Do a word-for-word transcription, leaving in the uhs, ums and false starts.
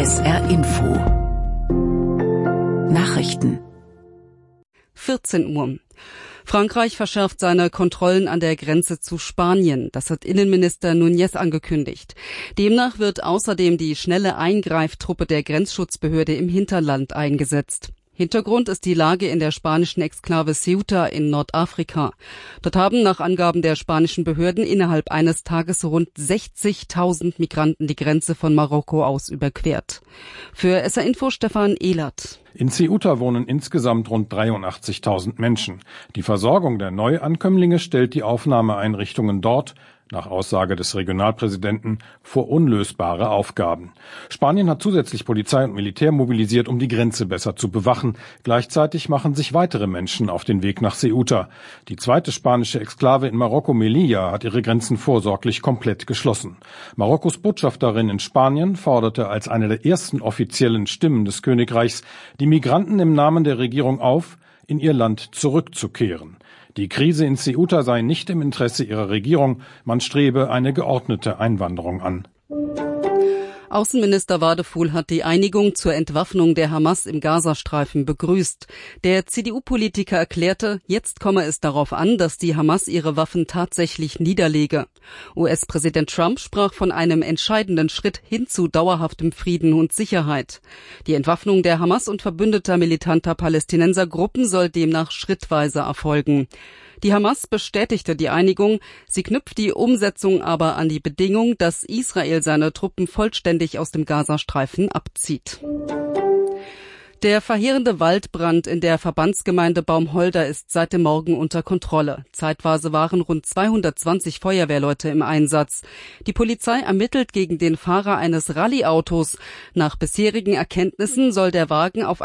S R Info Nachrichten vierzehn Uhr. Frankreich verschärft seine Kontrollen an der Grenze zu Spanien. Das hat Innenminister Núñez angekündigt. Demnach wird außerdem die schnelle Eingreiftruppe der Grenzschutzbehörde im Hinterland eingesetzt. Hintergrund ist die Lage in der spanischen Exklave Ceuta in Nordafrika. Dort haben nach Angaben der spanischen Behörden innerhalb eines Tages rund sechzigtausend Migranten die Grenze von Marokko aus überquert. Für S R Info Stefan Ehlert. In Ceuta wohnen insgesamt rund dreiundachtzigtausend Menschen. Die Versorgung der Neuankömmlinge stellt die Aufnahmeeinrichtungen dort, nach Aussage des Regionalpräsidenten, vor unlösbare Aufgaben. Spanien hat zusätzlich Polizei und Militär mobilisiert, um die Grenze besser zu bewachen. Gleichzeitig machen sich weitere Menschen auf den Weg nach Ceuta. Die zweite spanische Exklave in Marokko, Melilla, hat ihre Grenzen vorsorglich komplett geschlossen. Marokkos Botschafterin in Spanien forderte als eine der ersten offiziellen Stimmen des Königreichs die Migranten im Namen der Regierung auf, in ihr Land zurückzukehren. Die Krise in Ceuta sei nicht im Interesse ihrer Regierung, man strebe eine geordnete Einwanderung an. Außenminister Wadefuhl hat die Einigung zur Entwaffnung der Hamas im Gazastreifen begrüßt. Der C D U-Politiker erklärte, jetzt komme es darauf an, dass die Hamas ihre Waffen tatsächlich niederlege. U S-Präsident Trump sprach von einem entscheidenden Schritt hin zu dauerhaftem Frieden und Sicherheit. Die Entwaffnung der Hamas und verbündeter militanter Palästinensergruppen soll demnach schrittweise erfolgen. Die Hamas bestätigte die Einigung, sie knüpft die Umsetzung aber an die Bedingung, dass Israel seine Truppen vollständig aus dem Gazastreifen abzieht. Der verheerende Waldbrand in der Verbandsgemeinde Baumholder ist seit dem Morgen unter Kontrolle. Zeitweise waren rund zweihundertzwanzig Feuerwehrleute im Einsatz. Die Polizei ermittelt gegen den Fahrer eines Rallyeautos. Nach bisherigen Erkenntnissen soll der Wagen auf